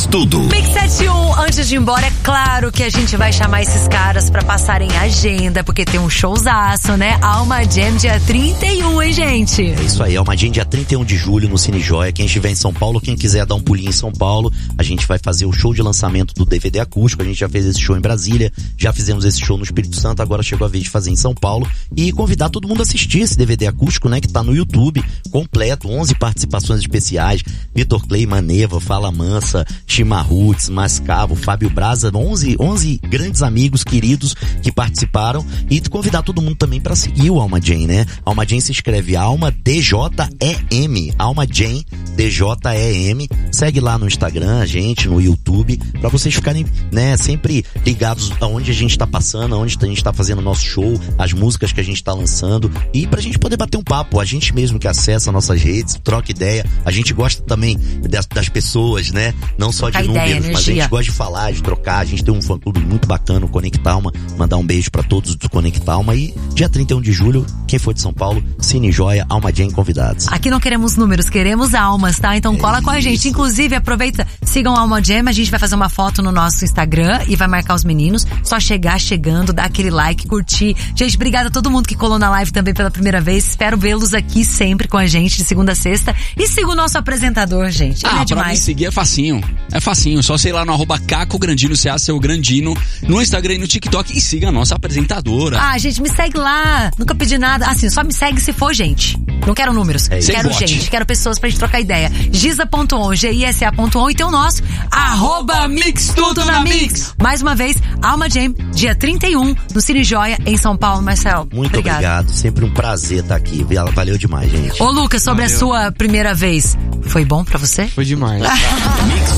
tudo. Mix 71, antes de ir embora, é claro que a gente vai chamar esses caras pra passarem agenda, porque tem um showzaço, né? Alma Jam dia 31, hein, gente? É isso aí, Alma Jam dia 31 de julho no Cine Joia. Quem estiver em São Paulo, quem quiser dar um pulinho em São Paulo, a gente vai fazer o show de lançamento do DVD acústico. A gente já fez esse show em Brasília, já fizemos esse show no Espírito Santo, agora chegou a vez de fazer em São Paulo e convidar todo mundo a assistir esse DVD acústico, né? Que tá no YouTube, completo, 11 participações especiais, Vitor Clay, Maneva, Fala Mansa, Chimarruts, Mascavo, Fábio Braza, 11 grandes amigos queridos que participaram e convidar todo mundo também pra seguir o Alma Jam, né? Alma Jam se escreve Alma D-J-E-M, Alma Jam D-J-E-M. Segue lá no Instagram, a gente, no YouTube, pra vocês ficarem, né, sempre ligados aonde a gente tá passando, aonde a gente tá fazendo o nosso show, as músicas que a gente tá lançando e pra gente poder bater um papo, a gente mesmo que acessa nossas redes, troca ideia, a gente gosta também das pessoas, né? Não só de números, mas a gente gosta de falar, de trocar, a gente tem um fã-clube muito bacana, o Conecta Alma, mandar um beijo pra todos do Conecta Alma e dia 31 de julho, quem for de São Paulo, Cine Joia, Alma Jam convidados. Aqui não queremos números, queremos almas, tá? Então cola com a gente. Inclusive, aproveita, sigam a Alma Jam, a gente vai fazer uma foto no nosso Instagram e vai marcar os meninos. Só chegar chegando, dar aquele like, curtir. Gente, obrigada a todo mundo que colou na live também pela primeira vez. Espero vê-los aqui sempre com a gente, de segunda a sexta. E siga o nosso apresentador, gente. Ele é demais. Pra me seguir é facinho. É facinho. Só sei lá no @CacoGrandino, C-A-C-O Grandino, no Instagram e no TikTok e siga a nossa apresentadora. Ah, gente, me segue lá. Nunca pedi nada. Assim, só me segue se for gente. Não quero números. Quero gente. Quero pessoas pra gente trocar ideia. Giza.on, Gisa.on e tem o nosso @MixTudo na Mix. Mais uma vez, Alma Jam, dia 31, no Cine Joia, em São Paulo. Marcelo, muito obrigado. Sempre um prazer estar aqui. Valeu demais, gente. Ô, Lucas, sobre a sua primeira vez, foi bom pra você? Foi demais.